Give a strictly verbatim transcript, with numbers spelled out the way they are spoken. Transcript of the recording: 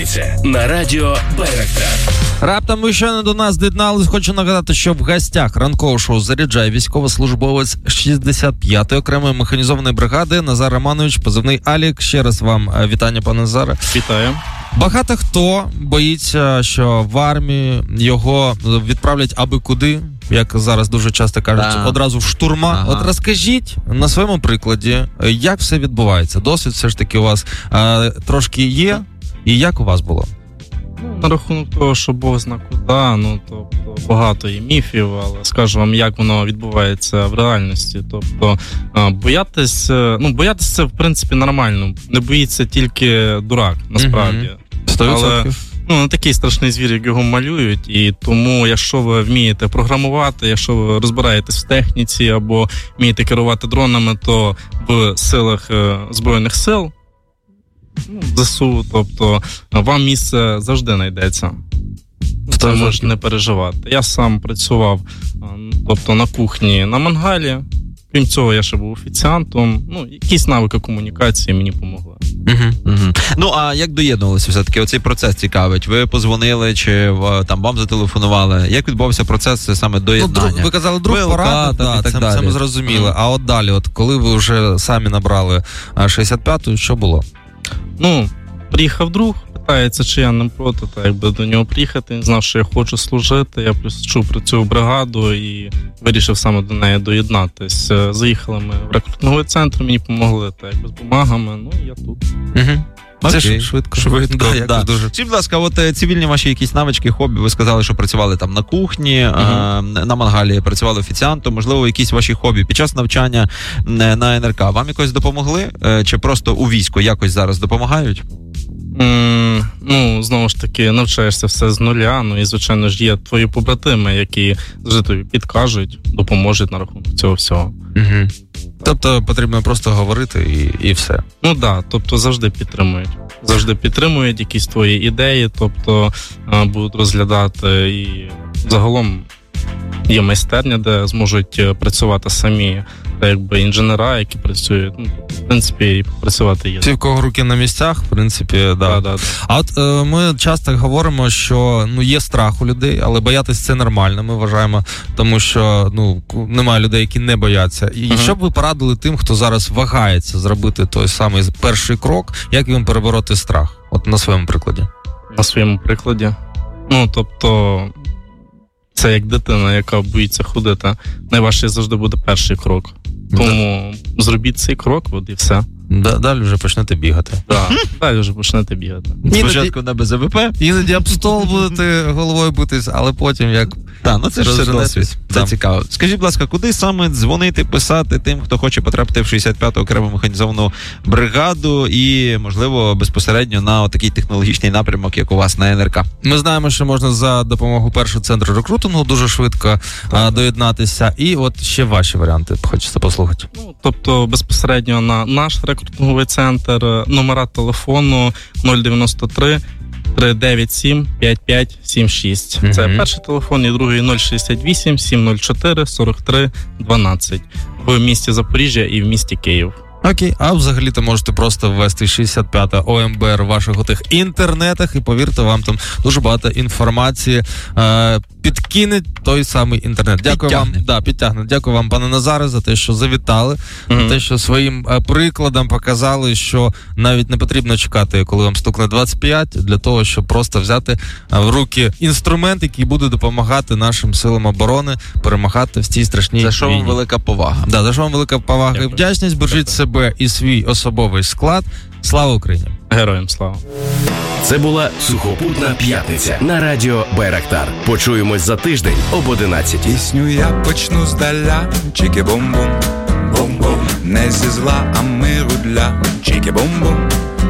Це на радіо Байрактар. Раптом ви щойно до нас доєднались. Хочу нагадати, що в гостях ранкового шоу заряджає військовослужбовець шістдесят п'ятої окремої механізованої бригади Назар Романович, позивний Алік. Ще раз вам вітання, пане Назаре. Вітаю. Багато хто боїться, що в армії його відправлять аби куди, як зараз дуже часто кажуть, да. одразу в штурма. Ага. От розкажіть на своєму прикладі, як все відбувається. Досвід все ж таки у вас а, трошки є. І як у вас було? На рахунок того, що Бог зна куди, ну, тобто багато є міфів, але скажу вам, як воно відбувається в реальності. Тобто боятись, ну, боятись це, в принципі, нормально. Не боїться тільки дурак, насправді. сто відсотків. Але, ну, не такий страшний звір, як його малюють, і тому, якщо ви вмієте програмувати, якщо ви розбираєтесь в техніці або вмієте керувати дронами, то в силах Збройних сил, ну, ЗСУ, тобто вам місце завжди знайдеться. Це можеш не переживати. Я сам працював, тобто, на кухні на мангалі. Крім цього, я ще був офіціантом. Ну, якісь навики комунікації мені допомогли. Угу, угу. Ну, а як доєднувалися все-таки? Оцей процес цікавить. Ви позвонили чи там вам зателефонували? Як відбувався процес саме доєднання? Ну, друг, ви казали, друг порада, да, це, це ми зрозуміли. Mm. А от далі, от коли ви вже самі набрали шістдесят п'яту, що було? Ну, приїхав друг, питається, чи я не проти, та якби до нього приїхати. Він знав, що я хочу служити. Я плюс чув про цю бригаду і вирішив саме до неї доєднатись. Заїхали ми в рекрутинговий центр, мені допомогли так, якби з бумагами, ну і я тут. Угу. Це ж швидко. Швидко, да, да. Дуже. Скажіть, будь ласка, от цивільні ваші якісь навички, хобі, ви сказали, що працювали там на кухні, uh-huh. а, на мангалі, працювали офіціантом, можливо, якісь ваші хобі під час навчання на ен ер ка вам якось допомогли? Чи просто у війську якось зараз допомагають? Mm, ну, знову ж таки, навчаєшся все з нуля, ну і, звичайно ж, є твої побратими, які завжди тобі підкажуть, допоможуть на рахунок цього всього. Uh-huh. Тобто потрібно просто говорити і, і все. Ну так, да, тобто завжди підтримують. Завжди підтримують якісь твої ідеї, тобто а, будуть розглядати, і загалом є майстерня, де зможуть працювати самі, та якби інженера, які працюють, ну, в принципі, і працювати є. Всі, в кого руки на місцях, в принципі, да. да, да. А от е, ми часто говоримо, що ну є страх у людей, але боятись це нормально, ми вважаємо, тому що ну немає людей, які не бояться. І uh-huh. що б ви порадили тим, хто зараз вагається зробити той самий перший крок, як їм перебороти страх? От на своєму прикладі. На своєму прикладі? Ну, тобто, це як дитина, яка боїться ходити. Найважче завжди буде перший крок. Тому да. зробіть цей крок, от і все. Да, далі вже почнете бігати. Так, да, далі вже почнете бігати. Спочатку на Б З В П. Іноді об стол будете головою битись, але потім як... Так, ну це ж все досвід. Це да. цікаво. Скажіть, будь ласка, куди саме дзвонити, писати тим, хто хоче потрапити в шістдесят п'яту окрему механізовану бригаду і, можливо, безпосередньо на такий технологічний напрямок, як у вас на ен ер ка? Ми знаємо, що можна за допомогою першого центру рекрутингу дуже швидко а, доєднатися. І от ще ваші варіанти хочеться послухати. Ну, тобто, безпосередньо на наш рекрутинговий центр, номера телефону нуль дев'яносто три три дев'ять сім п'ять п'ять сім шість. Mm-hmm. Це перший телефон, і другий нуль шістдесят вісім сім нуль чотири сорок три дванадцять в місті Запоріжжя і в місті Київ. Окей, а взагалі-то можете просто ввести шістдесят п'ята о ем бе ер в ваших тих інтернетах, і повірте, вам там дуже багато інформації е, підкине той самий інтернет. Дякую підтягне. вам, да, підтягне. Дякую вам, пане Назаре, за те, що завітали, mm-hmm. за те, що своїм е, прикладом показали, що навіть не потрібно чекати, коли вам стукне двадцять п'ять, для того, щоб просто взяти е, в руки інструмент, який буде допомагати нашим силам оборони перемагати в цій страшній війні. За що вам велика повага. Да, за що вам велика повага Дякую. і вдячність. Бережіть себе і свій особовий склад. Слава Україні! Героям слава! Це була Сухопутна п'ятниця на радіо Байрактар. Почуємось за тиждень об одинадцятій. Пісню я почну здаля, чіки-бум-бум, бум-бум. Не зі зла, а миру для, чіки-бум-бум.